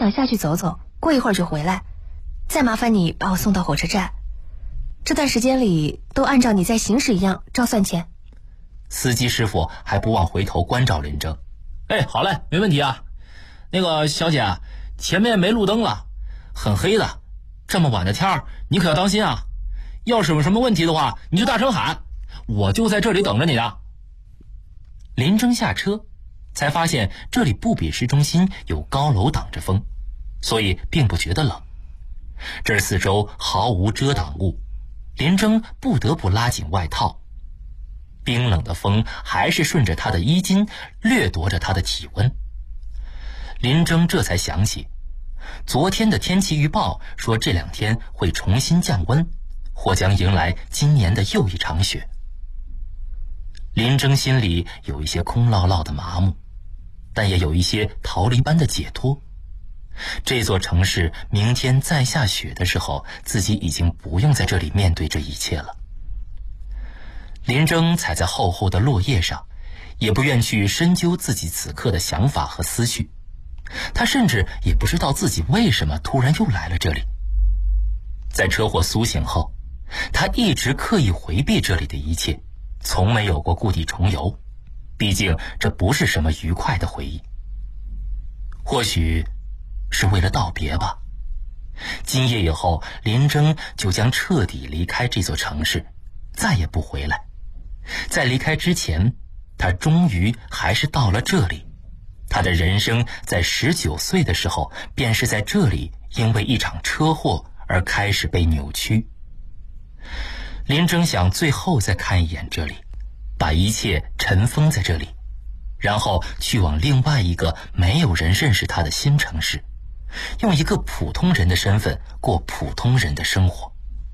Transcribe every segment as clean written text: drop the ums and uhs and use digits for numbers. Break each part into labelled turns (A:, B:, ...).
A: 想下去走走，过一会儿就回来，再麻烦你把我送到火车站。这段时间里都按照你在行驶一样照算钱。
B: 司机师傅还不忘回头关照林征。
C: 好嘞，没问题啊。那个小姐，前面没路灯了，很黑的，这么晚的天儿你可要当心啊。要是有什么问题的话，你就大声喊，我就在这里等着你呢。
B: 林征下车才发现这里不比市中心有高楼挡着风，所以并不觉得冷。这儿四周毫无遮挡物，林征不得不拉紧外套。冰冷的风还是顺着他的衣襟掠夺着他的体温。林征这才想起，昨天的天气预报说这2天会重新降温，或将迎来今年的又一场雪。林征心里有一些空落落的麻木，但也有一些逃离般的解脱。这座城市明天再下雪的时候，自己已经不用在这里面对这一切了。林征踩在厚厚的落叶上，也不愿去深究自己此刻的想法和思绪。他甚至也不知道自己为什么突然又来了这里。在车祸苏醒后，他一直刻意回避这里的一切，从没有过故地重游，毕竟这不是什么愉快的回忆。或许是为了道别吧。今夜以后，林征就将彻底离开这座城市，再也不回来。在离开之前，他终于还是到了这里。他的人生在19岁的时候，便是在这里因为一场车祸而开始被扭曲。林征想最后再看一眼这里，把一切尘封在这里，然后去往另外一个没有人认识他的新城市，用一个普通人的身份过普通人的生活。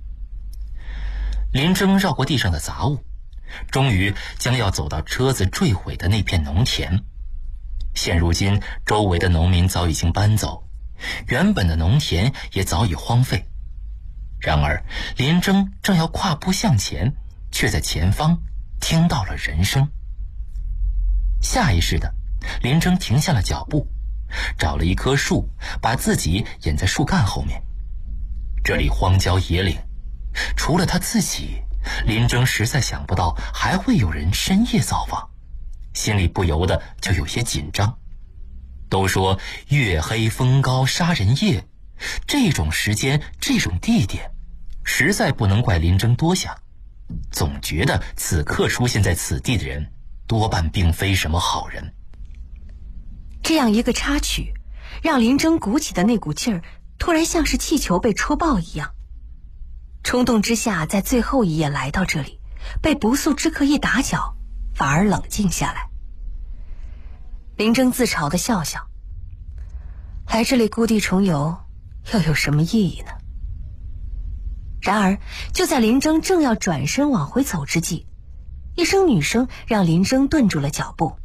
B: 林征绕过地上的杂物，终于将要走到车子坠毁的那片农田。现如今周围的农民早已经搬走，原本的农田也早已荒废。然而林征正要跨步向前，却在前方听到了人声。下意识的，林征停下了脚步，找了一棵树，把自己掩在树干后面。这里荒郊野岭，除了他自己，林征实在想不到还会有人深夜造访，心里不由得就有些紧张。都说月黑风高杀人夜，这种时间这种地点，实在不能怪林征多想。总觉得此刻出现在此地的人多半并非什么好人。
A: 这样一个插曲，让林征鼓起的那股劲儿突然像是气球被戳爆一样。冲动之下，在最后一夜来到这里，被不速之客一打搅，反而冷静下来。林征自嘲地笑笑，来这里故地重游又有什么意义呢？然而就在林征正要转身往回走之际，一声女声让林征顿住了脚步。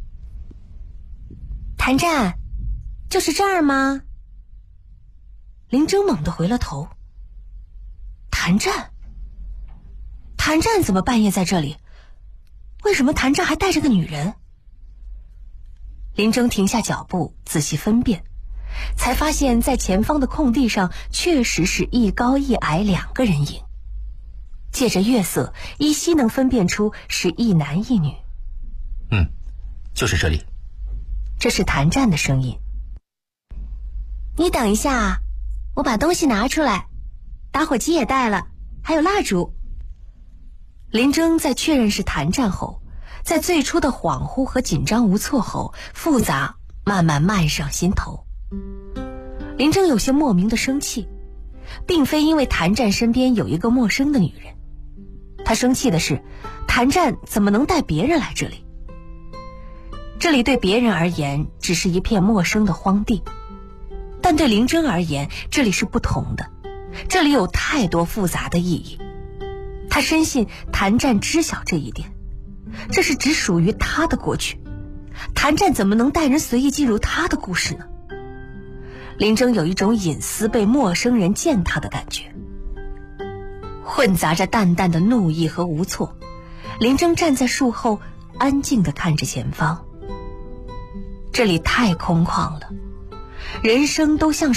A: 谭战，就是这儿吗？林征猛地回了头。谭战？谭战怎么半夜在这里？为什么谭战还带着个女人？林征停下脚步，仔细分辨，才发现在前方的空地上确实是一高一矮2个人影。借着月色，依稀能分辨出是一男一女。
B: 就是这里。
A: 这是谭战的声音。你等一下，我把东西拿出来，打火机也带了，还有蜡烛。林征在确认是谭战后，在最初的恍惚和紧张无措后，复杂慢慢漫上心头。林征有些莫名的生气，并非因为谭战身边有一个陌生的女人，他生气的是谭战怎么能带别人来这里。这里对别人而言只是一片陌生的荒地，但对林征而言这里是不同的，这里有太多复杂的意义。他深信谭战知晓这一点，这是只属于他的过去，谭战怎么能带人随意进入他的故事呢？林征有一种隐私被陌生人践踏的感觉，混杂着淡淡的怒意和无措。林征站在树后，安静地看着前方。这里太空旷了，人生都像